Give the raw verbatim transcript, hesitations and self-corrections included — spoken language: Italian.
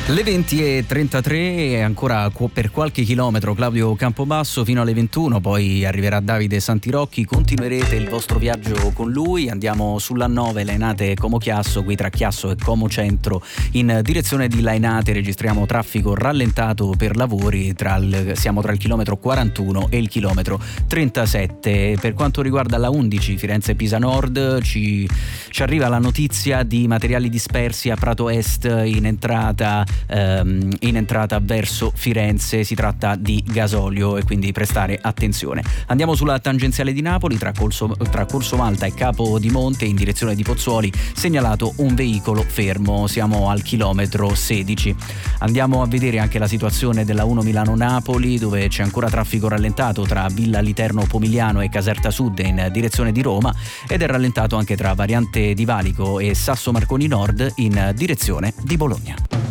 Le venti e trentatré, ancora per qualche chilometro Claudio Campobasso fino alle ventuno, poi arriverà Davide Santirocchi, continuerete il vostro viaggio con lui, andiamo sull'A nove Lainate Como Chiasso, qui tra Chiasso e Como Centro in direzione di Lainate, registriamo traffico rallentato per lavori, tra il, siamo tra il chilometro quarantuno e il chilometro trentasette. Per quanto riguarda la undici Firenze Pisa Nord ci, ci arriva la notizia di materiali dispersi a Prato Est in entrata in entrata verso Firenze, si tratta di gasolio e quindi prestare attenzione. Andiamo sulla tangenziale di Napoli tra Corso, tra Corso Malta e Capodimonte in direzione di Pozzuoli, segnalato un veicolo fermo, siamo al chilometro sedici. Andiamo a vedere anche la situazione della uno Milano-Napoli, dove c'è ancora traffico rallentato tra Villa Literno Pomigliano e Caserta Sud in direzione di Roma, ed è rallentato anche tra Variante di Valico e Sasso Marconi Nord in direzione di Bologna.